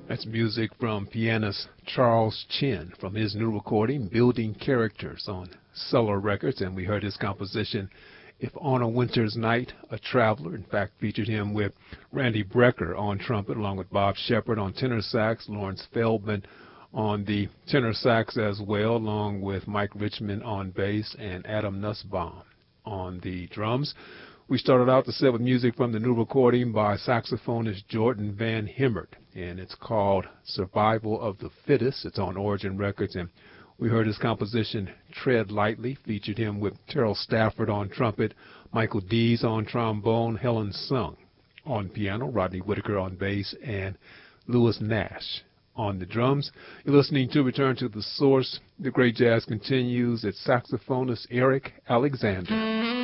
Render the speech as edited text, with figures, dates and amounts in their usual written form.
That's music from pianist Charles Chin from his new recording, Building Characters, on Cellar Records. And we heard his composition, If on a Winter's Night, a Traveler. In fact, featured him with Randy Brecker on trumpet, along with Bob Shepard on tenor sax, Lawrence Feldman on the tenor sax as well, along with Mike Richmond on bass and Adam Nussbaum on the drums. We started out the set with music from the new recording by saxophonist Jordan Van Hemert, and it's called Survival of the Fittest. It's on Origin Records, and we heard his composition Tread Lightly, featured him with Terrell Stafford on trumpet, Michael Dees on trombone, Helen Sung on piano, Rodney Whitaker on bass, and Lewis Nash on the drums. You're listening to Return to the Source. The great jazz continues. It's saxophonist Eric Alexander.